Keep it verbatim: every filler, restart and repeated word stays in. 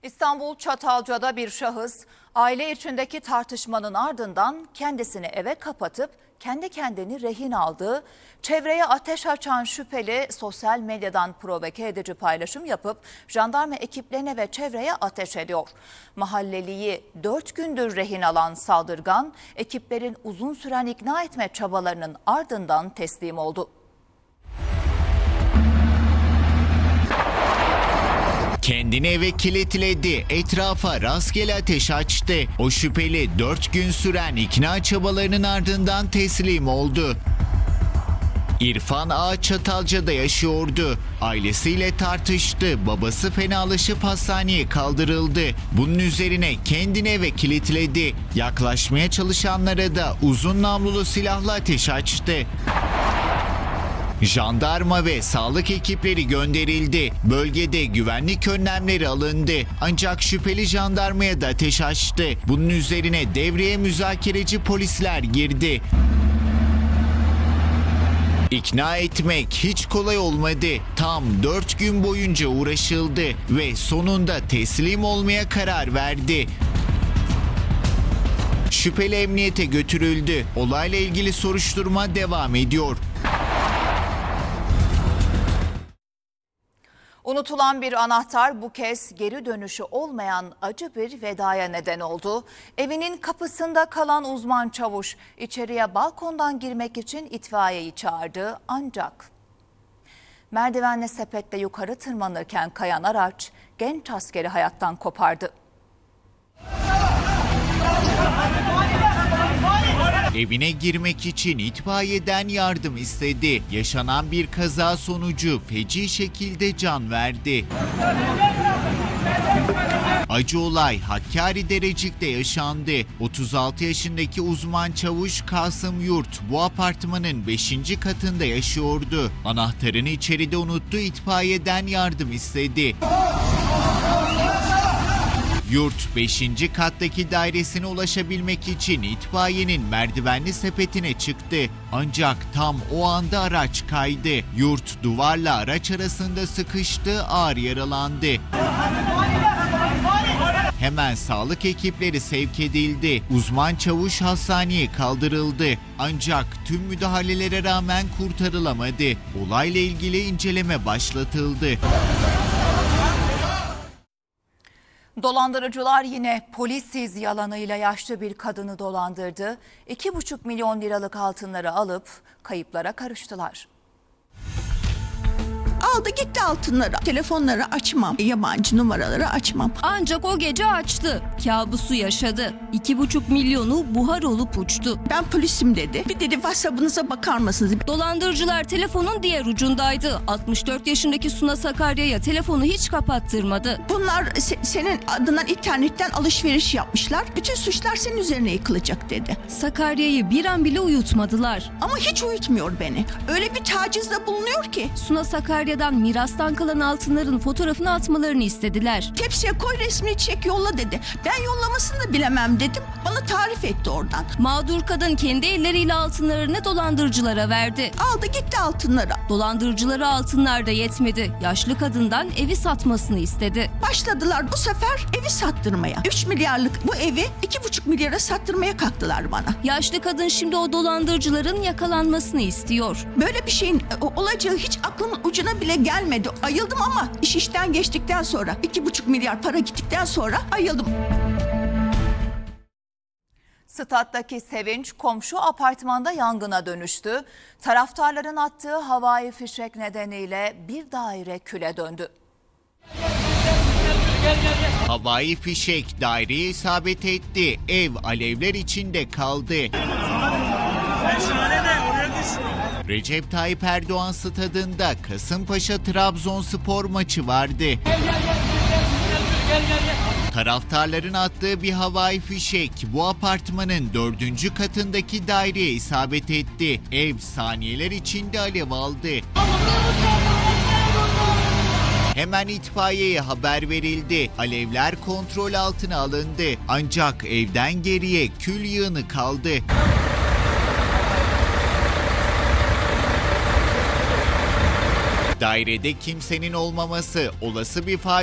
İstanbul Çatalca'da bir şahıs aile içindeki tartışmanın ardından kendisini eve kapatıp kendi kendini rehin aldığı, çevreye ateş açan şüpheli sosyal medyadan provoke edici paylaşım yapıp jandarma ekiplerine ve çevreye ateş ediyor. Mahalleliyi dört gündür rehin alan saldırgan, ekiplerin uzun süren ikna etme çabalarının ardından teslim oldu. Kendini eve kilitledi, etrafa rastgele ateş açtı. O şüpheli dört gün süren ikna çabalarının ardından teslim oldu. İrfan Ağa Çatalca'da yaşıyordu. Ailesiyle tartıştı. Babası fenalaşıp hastaneye kaldırıldı. Bunun üzerine kendini eve kilitledi. Yaklaşmaya çalışanlara da uzun namlulu silahla ateş açtı. Jandarma ve sağlık ekipleri gönderildi. Bölgede güvenlik önlemleri alındı. Ancak şüpheli jandarmaya da ateş açtı. Bunun üzerine devreye müzakereci polisler girdi. İkna etmek hiç kolay olmadı. Tam dört gün boyunca uğraşıldı ve sonunda teslim olmaya karar verdi. Şüpheli emniyete götürüldü. Olayla ilgili soruşturma devam ediyor. Unutulan bir anahtar bu kez geri dönüşü olmayan acı bir vedaya neden oldu. Evinin kapısında kalan uzman çavuş içeriye balkondan girmek için itfaiyeyi çağırdı ancak merdivenle sepetle yukarı tırmanırken kayan araç genç askeri hayattan kopardı. Evine girmek için itfaiyeden yardım istedi. Yaşanan bir kaza sonucu feci şekilde can verdi. Acı olay Hakkari Derecik'te yaşandı. otuz altı yaşındaki uzman çavuş Kasım Yurt bu apartmanın beşinci katında yaşıyordu. Anahtarını içeride unuttu, itfaiyeden yardım istedi. Yurt beşinci kattaki dairesine ulaşabilmek için itfaiyenin merdivenli sepetine çıktı. Ancak tam o anda araç kaydı. Yurt duvarla araç arasında sıkıştı, ağır yaralandı. Hemen sağlık ekipleri sevk edildi. Uzman çavuş hastaneye kaldırıldı. Ancak tüm müdahalelere rağmen kurtarılamadı. Olayla ilgili inceleme başlatıldı. Dolandırıcılar yine polissiz yalanıyla yaşlı bir kadını dolandırdı. iki buçuk milyon liralık altınları alıp kayıplara karıştılar. Aldı gitti altınları. Telefonları açmam. Yabancı numaraları açmam. Ancak o gece açtı. Kabusu yaşadı. İki buçuk milyonu buhar olup uçtu. Ben polisim dedi. Bir dedi WhatsApp'ınıza bakar mısınız? Dolandırıcılar telefonun diğer ucundaydı. altmış dört yaşındaki Suna Sakarya'ya telefonu hiç kapattırmadı. Bunlar se- senin adından internetten alışveriş yapmışlar. Bütün suçlar senin üzerine yıkılacak dedi. Sakarya'yı bir an bile uyutmadılar. Ama hiç uyutmuyor beni. Öyle bir tacizde bulunuyor ki. Suna Sakarya'dan mirastan kalan altınların fotoğrafını atmalarını istediler. Tepsiye koy, resmini çek, yolla dedi. Ben yollamasını da bilemem dedim. Bana tarif etti oradan. Mağdur kadın kendi elleriyle altınlarını dolandırıcılara verdi. Aldı gitti altınları. Dolandırıcılara altınlar da yetmedi. Yaşlı kadından evi satmasını istedi. Başladılar bu sefer evi sattırmaya. üç milyarlık bu evi iki buçuk milyara sattırmaya kalktılar bana. Yaşlı kadın şimdi o dolandırıcıların yakalanmasını istiyor. Böyle bir şeyin olacağı hiç aklımın ucuna bile gelmedi. Ayıldım ama iş işten geçtikten sonra, iki buçuk milyar para gittikten sonra ayıldım. Stat'taki sevinç komşu apartmanda yangına dönüştü. Taraftarların attığı havai fişek nedeniyle bir daire küle döndü. Havai fişek daireye isabet etti. Ev alevler içinde kaldı. Recep Tayyip Erdoğan stadında Kasımpaşa Trabzonspor maçı vardı. Taraftarların attığı bir havai fişek bu apartmanın dördüncü katındaki daireye isabet etti. Ev saniyeler içinde alev aldı. Hemen itfaiyeye haber verildi. Alevler kontrol altına alındı. Ancak evden geriye kül yığını kaldı. Dairede kimsenin olmaması olası bir facia